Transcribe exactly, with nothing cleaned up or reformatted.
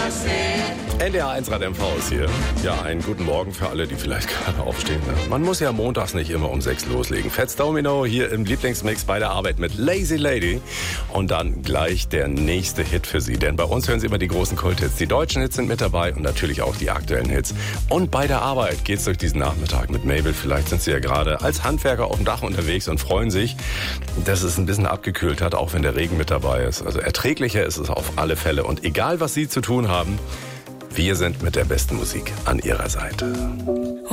N D R eins Rad M V ist hier. Ja, einen guten Morgen für alle, die vielleicht gerade aufstehen. Man muss ja montags nicht immer um sechs loslegen. Fats Domino hier im Lieblingsmix bei der Arbeit mit Lazy Lady. Und dann gleich der nächste Hit für Sie. Denn bei uns hören Sie immer die großen Kulthits. Die deutschen Hits sind mit dabei und natürlich auch die aktuellen Hits. Und bei der Arbeit geht's durch diesen Nachmittag mit Mabel. Vielleicht sind Sie ja gerade als Handwerker auf dem Dach unterwegs und freuen sich, dass es ein bisschen abgekühlt hat, auch wenn der Regen mit dabei ist. Also erträglicher ist es auf alle Fälle. Und egal, was Sie zu tun haben, wir sind mit der besten Musik an Ihrer Seite.